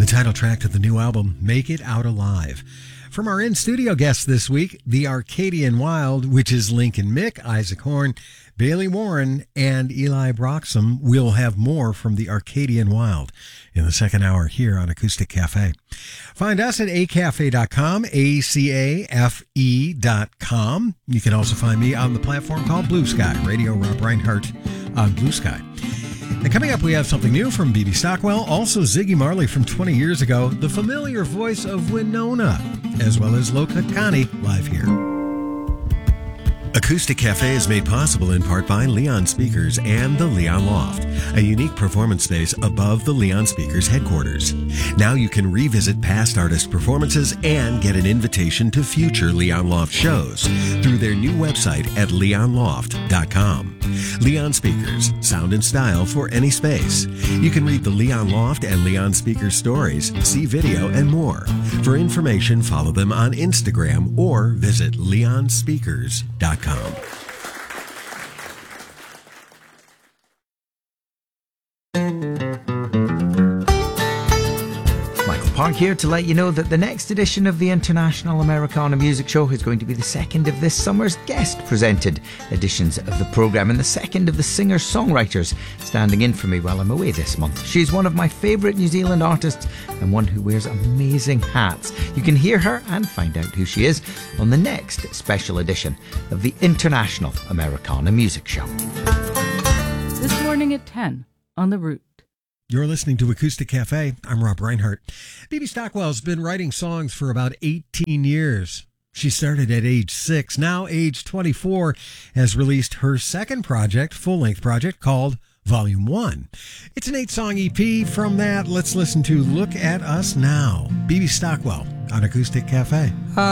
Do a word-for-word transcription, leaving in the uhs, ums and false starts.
the title track to the new album, Make It Out Alive. From our in-studio guests this week, the Arcadian Wild, which is Lincoln Mick, Isaac Horn, Bailey Warren, and Eli Broxham. We'll have more from the Arcadian Wild in the second hour here on Acoustic Cafe. Find us at a cafe dot com, A C A F E dot com. You can also find me on the platform called Blue Sky, Radio Rob Reinhardt on Blue Sky. And coming up, we have something new from B B Stockwell, also Ziggy Marley from twenty years ago, the familiar voice of Winona, as well as Loka Kani live here. Acoustic Cafe is made possible in part by Leon Speakers and the Leon Loft, a unique performance space above the Leon Speakers headquarters. Now you can revisit past artist performances and get an invitation to future Leon Loft shows through their new website at leon loft dot com. Leon Speakers, sound and style for any space. You can read the Leon Loft and Leon Speakers stories, see video, and more. For information, follow them on Instagram or visit leon speakers dot com. Park here to let you know that the next edition of the International Americana Music Show is going to be the second of this summer's guest-presented editions of the programme and the second of the singer-songwriters standing in for me while I'm away this month. She's one of my favourite New Zealand artists and one who wears amazing hats. You can hear her and find out who she is on the next special edition of the International Americana Music Show. This morning at ten on The Root. You're listening to Acoustic Cafe. I'm Rob Reinhardt. B B Stockwell's been writing songs for about eighteen years. She started at age six. Now, age twenty-four, has released her second project, full-length project, called Volume one. It's an eight-song E P. From that, let's listen to Look at Us Now. B B Stockwell on Acoustic Cafe.